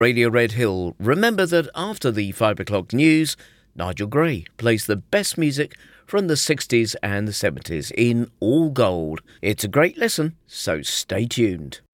Radio Red Hill. Remember that after the 5 o'clock news, Nigel Gray plays the best music from the 60s and the 70s in all gold. It's a great listen, so stay tuned.